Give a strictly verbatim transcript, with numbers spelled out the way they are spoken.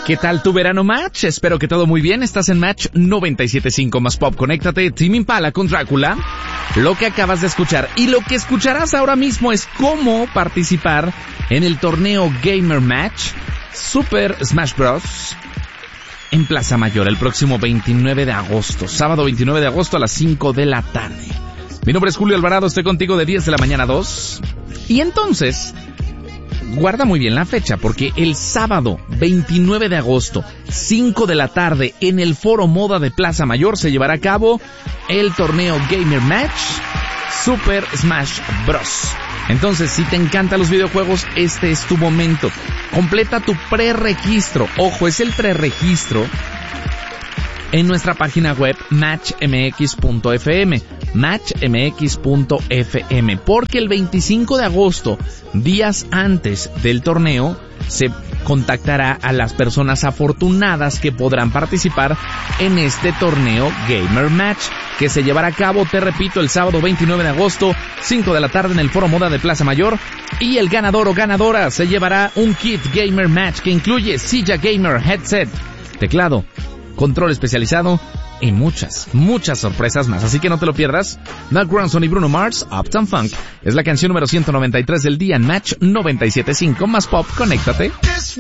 ¿Qué tal tu verano, Match? Espero que todo muy bien. Estás en Match noventa y siete punto cinco más Pop. Conéctate, Tame Impala con Drácula. Lo que acabas de escuchar y lo que escucharás ahora mismo es cómo participar en el torneo Gamer Match Super Smash Bros. En Plaza Mayor el próximo veintinueve de agosto. Sábado veintinueve de agosto a las cinco de la tarde. Mi nombre es Julio Alvarado, estoy contigo de diez de la mañana a dos. Y entonces, guarda muy bien la fecha, porque el sábado veintinueve de agosto, cinco de la tarde, en el Foro Moda de Plaza Mayor, se llevará a cabo el torneo Gamer Match Super Smash Bros. Entonces, si te encantan los videojuegos, este es tu momento. Completa tu preregistro. Ojo, es el preregistro en nuestra página web match m x punto f m, match m x punto f m, porque el veinticinco de agosto, días antes del torneo, se contactará a las personas afortunadas que podrán participar en este torneo Gamer Match, que se llevará a cabo, te repito, el sábado veintinueve de agosto, cinco de la tarde en el Foro Moda de Plaza Mayor, y el ganador o ganadora se llevará un kit Gamer Match que incluye silla gamer, headset, teclado, control especializado y muchas, muchas sorpresas más. Así que no te lo pierdas. Mark Ronson y Bruno Mars, Uptown Funk, es la canción número ciento noventa y tres del día en Match noventa y siete punto cinco más Pop. Conéctate.